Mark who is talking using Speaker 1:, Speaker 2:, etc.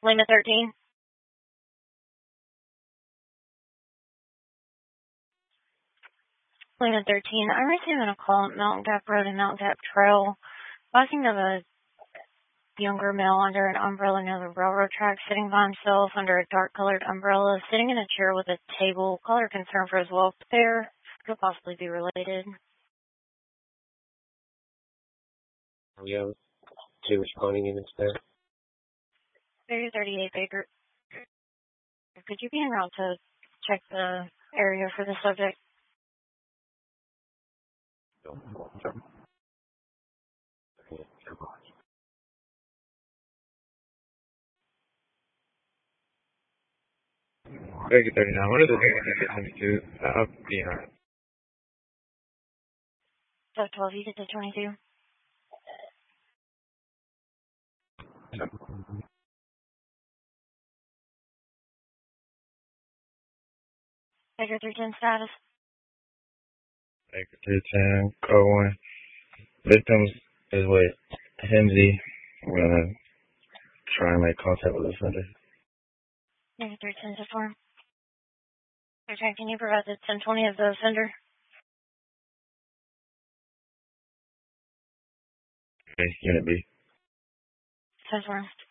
Speaker 1: Lima 13. Lima 13. I'm receiving a call at Mountain Gap Road and Mountain Gap Trail. Passing of a younger male under an umbrella near the railroad track, sitting by himself under a dark-colored umbrella, sitting in a chair with a table. Caller concerned for his welfare. Could possibly be related.
Speaker 2: We have two responding units there.
Speaker 1: Area 38 Baker. Could you be en route to check the area for the subject?
Speaker 3: Baker 39. What are the things to DNR?
Speaker 1: So 12, you get to 22. Baker 310 status.
Speaker 3: Baker 310, code 1. Victims is with Hemsey. We're going to try and make contact with the offender.
Speaker 1: Baker 310 to form. Okay, can you provide the 1020 of the offender?
Speaker 3: Okay, Unit B.
Speaker 1: Confirmed.